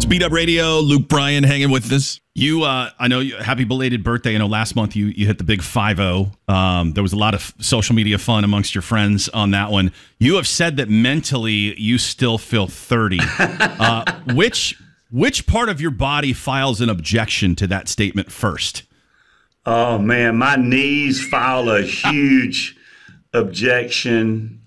Speed Up Radio, Luke Bryan hanging with us. I know, happy belated birthday. I know last month you hit the big 5-0. There was a lot of social media fun amongst your friends on that one. You have said that mentally you still feel 30. Which part of your body files an objection to that statement first? Oh, man, my knees file a huge objection.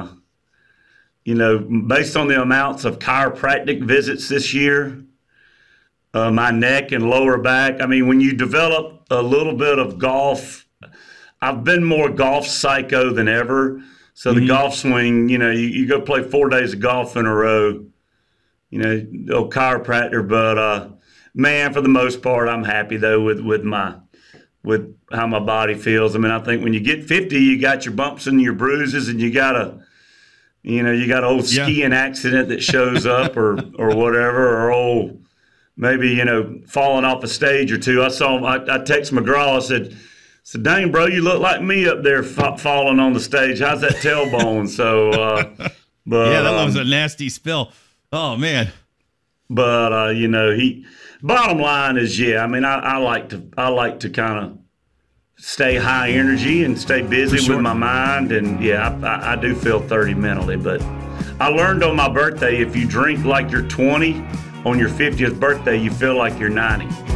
Based on the amounts of chiropractic visits this year, my neck and lower back. I mean, when you develop a little bit of golf, I've been more golf psycho than ever. So the golf swing, you go play 4 days of golf in a row, old chiropractor. But, man, for the most part, I'm happy, though, with how my body feels. I mean, I think when you get 50, you got your bumps and your bruises, and you got an old skiing accident that shows up or whatever, or maybe, falling off a stage or two. I text McGraw, I said, dang, bro, you look like me up there falling on the stage. How's that tailbone? That was a nasty spill. Oh, man. But, bottom line is, I like to kind of stay high energy and stay busy with my mind. And, I do feel 30 mentally. But I learned on my birthday, if you drink like you're 20, on your 50th birthday, you feel like you're 90.